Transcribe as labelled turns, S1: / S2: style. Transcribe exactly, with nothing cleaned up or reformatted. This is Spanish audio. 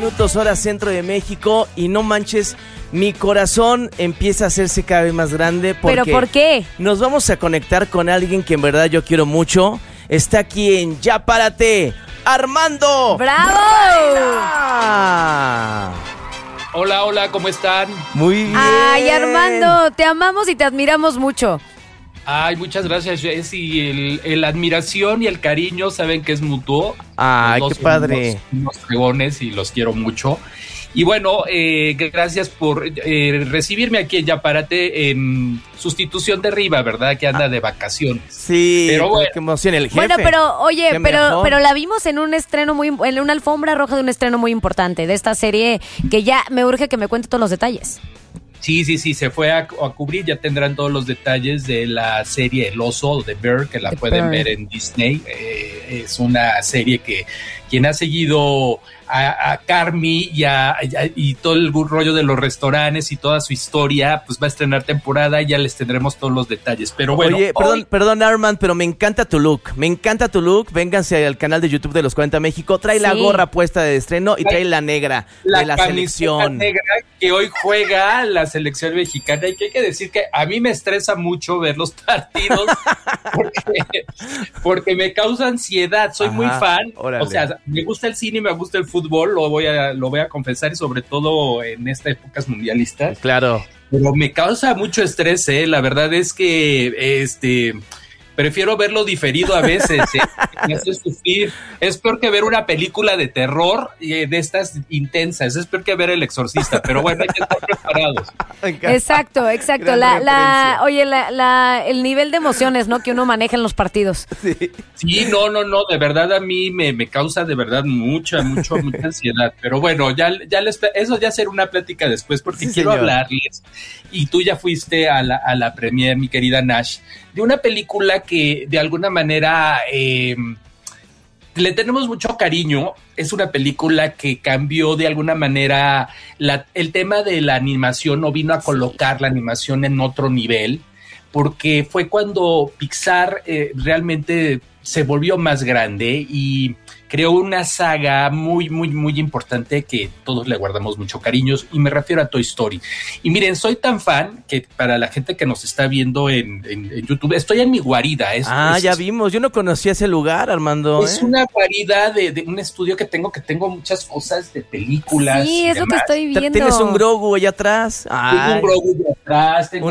S1: minutos hora centro de México y no manches, mi corazón empieza a hacerse cada vez más grande porque
S2: ¿Pero por qué?
S1: Nos vamos a conectar con alguien que en verdad yo quiero mucho. Está aquí en Ya Párate, Armando.
S2: ¡Bravo!
S1: Baena.
S3: Hola, hola, ¿cómo están?
S1: Muy bien.
S2: Ay, Armando, te amamos y te admiramos mucho.
S3: Ay, muchas gracias, Jess. Y el, el admiración y el cariño saben que es mutuo.
S1: Ay,
S3: Los
S1: qué
S3: dos
S1: padre.
S3: Unos, unos fregones y los quiero mucho. Y bueno, eh, gracias por eh, recibirme aquí en Ya Párate en sustitución de Riva, ¿verdad? Que anda de vacaciones.
S1: Sí,
S3: pero bueno,
S1: qué emoción el jefe.
S2: Bueno, pero oye,
S1: Qué
S2: pero
S1: mejor.
S2: pero la vimos en un estreno muy, en una alfombra roja de un estreno muy importante de esta serie que ya me urge que me cuente todos los detalles.
S3: Sí, sí, sí, se fue a, a cubrir, ya tendrán todos los detalles de la serie El Oso de Bear, que la
S2: The
S3: pueden
S2: Bear.
S3: ver en Disney. Eh, es una serie que quien ha seguido a, a Carmi y, a, y, a- y todo el rollo de los restaurantes y toda su historia, pues va a estrenar temporada y ya les tendremos todos los detalles. Pero bueno,
S1: Oye, perdón,
S3: hoy-
S1: perdón, Armand, pero me encanta tu look. Me encanta tu look. Vénganse al canal de YouTube de Los cuarenta México. Trae la
S2: Sí.
S1: gorra puesta de estreno y trae la negra de la
S3: camiseta
S1: selección.
S3: negra que hoy juega la selección mexicana y que hay que decir que a mí me estresa mucho ver los partidos porque, porque me causa ansiedad, soy
S1: Ajá,
S3: muy fan,
S1: órale.
S3: o sea, me gusta el cine, me gusta el fútbol, lo voy a lo voy a confesar y sobre todo en estas épocas mundialistas,
S1: Claro.
S3: pero me causa mucho estrés, eh, la verdad es que este prefiero verlo diferido a veces, ¿eh? Me hace sufrir. Es peor que ver una película de terror eh, de estas intensas. Es peor que ver El Exorcista. Pero bueno, hay que estar preparados.
S1: Me encanta.
S2: Exacto, exacto.
S1: Gran
S2: La, la,
S1: referencia.
S2: oye, la, la, el nivel de emociones, ¿no? Que uno maneja en los partidos.
S1: Sí.
S3: Sí, no, no, no. De verdad a mí me, me causa de verdad mucha, mucha, mucha ansiedad. Pero bueno, ya, ya les, eso ya será una plática después porque
S1: Sí,
S3: quiero
S1: señor.
S3: hablarles. Y tú ya fuiste a la, a la premier, mi querida Nash, de una película que de alguna manera eh, le tenemos mucho cariño. Es una película que cambió de alguna manera la, el tema de la animación, o vino a colocar la animación en otro nivel, porque fue cuando Pixar eh, realmente se volvió más grande y creó una saga muy, muy, muy importante que todos le guardamos mucho cariños, y me refiero a Toy Story. Y miren, soy tan fan que para la gente que nos está viendo en, en, en YouTube, estoy en mi guarida. Es,
S1: Ah,
S3: es,
S1: ya vimos. Yo no conocía ese lugar, Armando.
S3: es
S1: ¿eh?
S3: una guarida de, de un estudio que tengo, que tengo muchas cosas de películas.
S2: Sí,
S3: y
S2: es lo que
S3: demás.
S2: estoy viendo.
S1: Tienes un Grogu allá atrás.
S3: Tengo
S1: Ay.
S3: un Grogu de atrás, tengo